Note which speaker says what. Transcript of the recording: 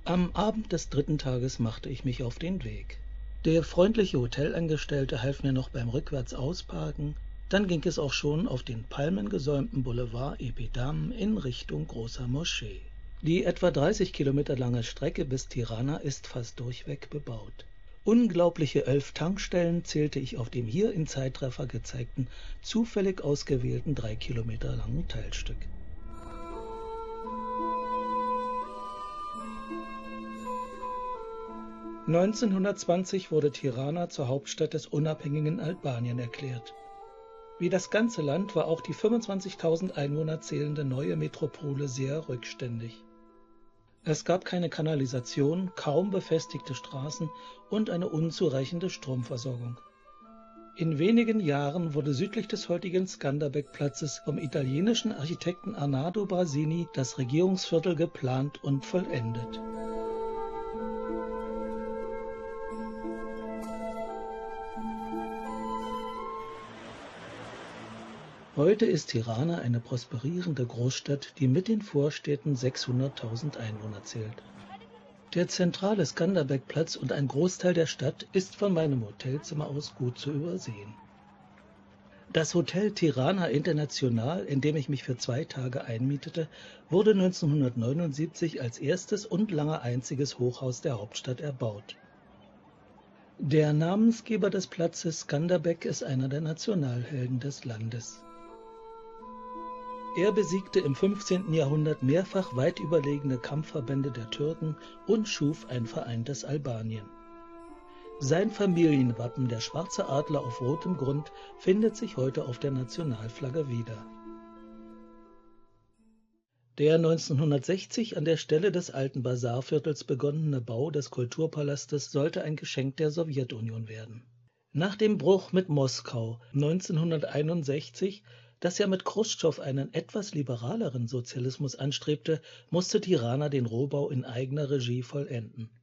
Speaker 1: Am Abend des dritten Tages machte ich mich auf den Weg. Der freundliche Hotelangestellte half mir noch beim Rückwärtsausparken, dann ging es auch schon auf den palmengesäumten Boulevard Epidam in Richtung Großer Moschee. Die etwa 30 Kilometer lange Strecke bis Tirana ist fast durchweg bebaut. Unglaubliche 11 Tankstellen zählte ich auf dem hier im Zeitraffer gezeigten, zufällig ausgewählten 3 Kilometer langen Teilstück. (1920) wurde Tirana zur Hauptstadt des unabhängigen Albanien erklärt. Wie das ganze Land war auch die 25.000 Einwohner zählende neue Metropole sehr rückständig. Es gab keine Kanalisation, kaum befestigte Straßen und eine unzureichende Stromversorgung. In wenigen Jahren wurde südlich des heutigen Skanderbeg-Platzes vom italienischen Architekten Arnaldo Brasini das Regierungsviertel geplant und vollendet. Heute ist Tirana eine prosperierende Großstadt, die mit den Vorstädten 600.000 Einwohner zählt. Der zentrale Skanderbeg-Platz und ein Großteil der Stadt ist von meinem Hotelzimmer aus gut zu übersehen. Das Hotel Tirana International, in dem ich mich für 2 Tage einmietete, wurde 1979 als erstes und lange einziges Hochhaus der Hauptstadt erbaut. Der Namensgeber des Platzes Skanderbeg ist einer der Nationalhelden des Landes. Er besiegte im 15. Jahrhundert mehrfach weit überlegene Kampfverbände der Türken und schuf ein vereintes Albanien. Sein Familienwappen, der schwarze Adler auf rotem Grund, findet sich heute auf der Nationalflagge wieder. Der 1960 an der Stelle des alten Basarviertels begonnene Bau des Kulturpalastes sollte ein Geschenk der Sowjetunion werden. Nach dem Bruch mit Moskau 1961, das ja mit Chruschtschow einen etwas liberaleren Sozialismus anstrebte, musste Tirana den Rohbau in eigener Regie vollenden.